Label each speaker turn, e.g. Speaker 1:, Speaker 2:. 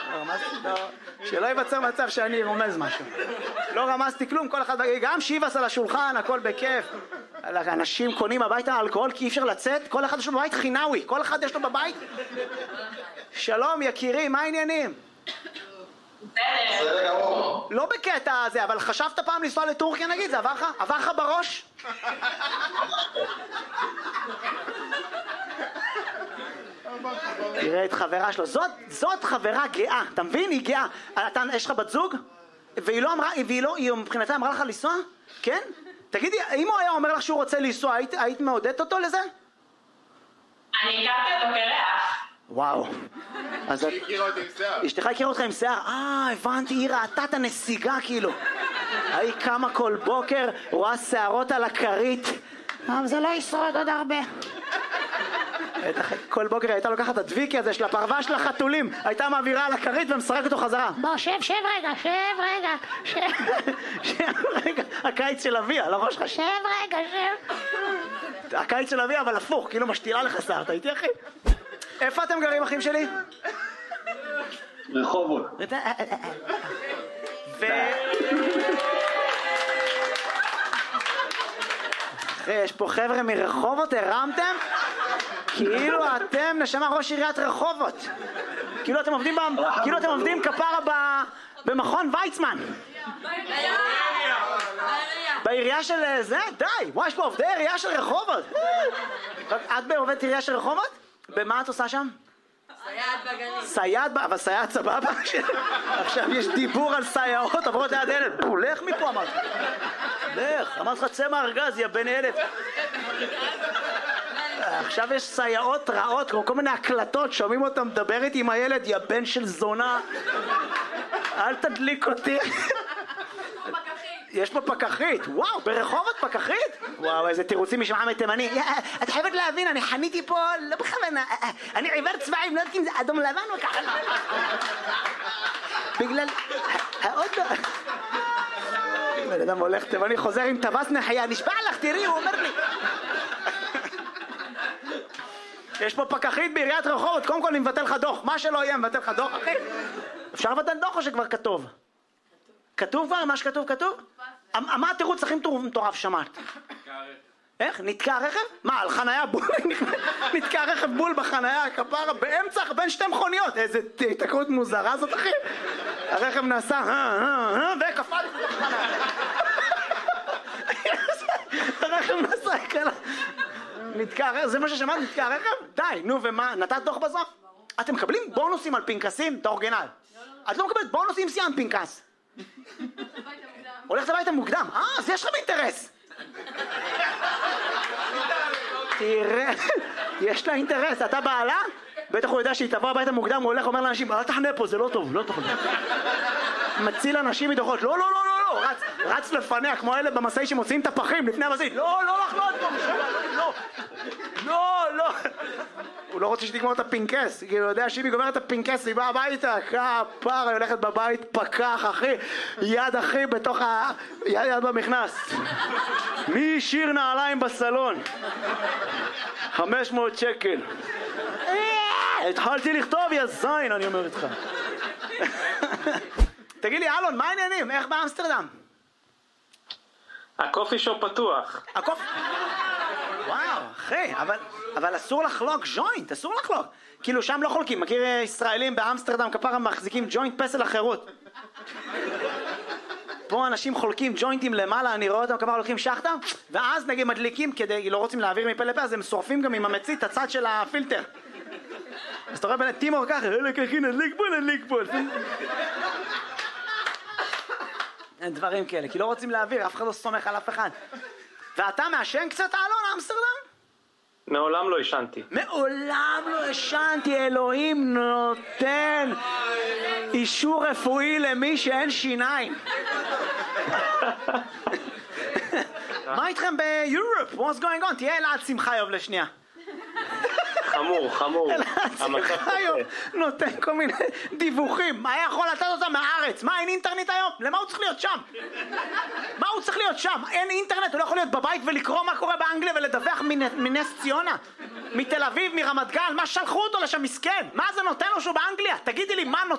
Speaker 1: שלא ייווצר מצב שאני רומז משהו. לא רמזתי כלום, כל אחד, גם שיבס על השולחן, הכל בכיף. אנשים קונים הביתה אלכוהול כי אי אפשר לצאת, כל אחד יש לו בבית חינאוי, כל אחד יש לו בבית. שלום יקירי, מה העניינים? לא בקטע הזה, אבל חשבת פעם לנסוע לטורקיה נגיד? זה עבר לך בראש? תראה את חברה שלו, זאת חברה גאה, אתה מבין? היא גאה. יש לך בת זוג? והיא מבחינתה אמרה לך לנסוע? כן? תגידי, אם הוא היה אומר לך שהוא רוצה לנסוע, היית מעודדת אותו לזה?
Speaker 2: אני הכרתי אותו כריח.
Speaker 1: וואו.
Speaker 3: היא הכירה אותי עם שיער.
Speaker 1: אשתך הכירה אותך עם שיער? הבנתי, היא ראתה את הנסיגה כאילו. היא קמה כל בוקר, רואה שערות על הכרית. אבל זה לא ישרוד עוד הרבה. כל בוקר הייתה לוקחת את הדביקי הזה של הפרווה של החתולים, הייתה מעבירה על הכרית ומשחק אותו חזרה. בוא, שב רגע. הקיץ של אביה, על הראש שלך. שב רגע. הקיץ של אביה, אבל הפוך, כאילו משתילה לך שיער. אתה איתי אחי? איפה אתם גרים אחים שלי?
Speaker 4: רחובות.
Speaker 1: יש פה חבר'ה מרחובות, הרמתם? כאילו אתם נשמה ראש עיריית רחובות. כאילו אתם עובדים כפרה במכון ויצמן. בעירייה של זה? די, יש פה עובדי עירייה של רחובות. את בעובדת עירייה של רחובות? במה את עושה שם?
Speaker 2: סייעת בגנים.
Speaker 1: סייעת, אבל סייעת סבבה? עכשיו יש דיבור על סייעות, עברות ליד ילד. לך מפה אמרת. אמרת לך צא מהארגז, יא בן ילד. עכשיו יש סייעות רעות, כל מיני הקלטות, שומעים אותם מדברת עם הילד, יא בן של זונה. אל תדליק אותי. יש פה פקחית, וואו, ברחובות פקחית? וואו, איזה תירוצים משמעה מתימני. את חייבת להבין, אני חניתי פה, לא בכוונה, אני עיוור צבעים, לא יודעת אם זה אדום לבן או ככה. בגלל האוטו... בן אדם הולך תימני, חוזר עם טווס נחיה, נשבע לך, תראי, הוא אומר לי. יש פה פקחית בעיריית רחובות, קודם כל אני מבטל לך דוח, מה שלא יהיה, מבטל לך דוח, אחי. אפשר לבטל דוח או שכבר כתוב? כתוב כבר? מה שכתוב כתוב? מה התירוץ הכי מטורף שמעת? איך? נתקע רכב? מה, על חנייה בול? נתקע רכב בול בחנייה, כפרה, באמצע, בין שתי מכוניות. איזה תקרות מוזרה זאת, אחי. הרכב נסע, וקפל לתוך חנייה. הרכב נסע, כלה. נתקע רכב, זה מה ששמעת? נתקע רכב? די, נו, ומה? נתת דוח בסוף? אתם מקבלים בונוסים על פנקסים? את האורגינל. את לא מקבלת בונוסים סיימת פנקס. הולכת הביתה מוקדם. אז יש לכם אינטרס. תראה, יש לה אינטרס. אתה בעלה? בטח הוא יודע שהיא תבוא הביתה מוקדם, הוא הולך אומר לאנשים, אל תחנה פה, זה לא טוב, לא טוב. מציל אנשים מדוחות, לא, רץ לפניה, כמו אלה במסעי שמוציאים את הפחים לפני המסעית, לא לחנות פה, לא. הוא לא רוצה שתגמור את הפינקס, כי הוא יודע שאם היא גומרת את הפינקס, היא באה הביתה, כפרה, היא הולכת בבית, פקח, אחי, יד אחי בתוך יד במכנס. מי השאיר נעליים בסלון? 500 שקל. התחלתי לכתוב, יא זין, אני אומר איתך. תגיד לי, אלון, מה העניינים? איך באמסטרדם?
Speaker 4: הקופי שופ פתוח.
Speaker 1: וואו, אחי, אבל אסור לחלוק ג'וינט, אסור לחלוק. כאילו שם לא חולקים, מכיר ישראלים באמסטרדם כפרה מחזיקים ג'וינט פסל החירות. פה אנשים חולקים ג'וינטים למעלה, אני רואה אותם כפרה הולכים שחטה, ואז נגיד מדליקים כדי, לא רוצים להעביר מפה לפה, אז הם שורפים גם עם המצית את הצד של הפילטר. אז אתה רואה בין טימור ככה, נדליק פה. אין דברים כאלה, כי לא רוצים להעביר, אף אחד לא סומך על אף אחד. ואתה מעשן קצת, אלון, אמסטרדם?
Speaker 4: מעולם לא ישנתי.
Speaker 1: מעולם לא ישנתי, אלוהים נותן אישור רפואי למי שאין שיניים. מה איתכם ביורופ? What's going on? תהיה אלעד שמחיוב לשנייה.
Speaker 4: חמור.
Speaker 1: אלעד שמחיוב נותן כל מיני דיווחים. מה יכול לתת אותם מהארץ? מה, אין אינטרנט היום? למה הוא צריך להיות שם? מה הוא צריך להיות שם? אין אינטרנט? הוא לא יכול להיות בבית ולקרוא מה קורה באנגליה ולדווח מנס ציונה? מתל אביב, מרמת גן? מה שלחו אותו לשם מסכן? מה זה נותן לו שהוא באנגליה? תגידי לי, מה נותן?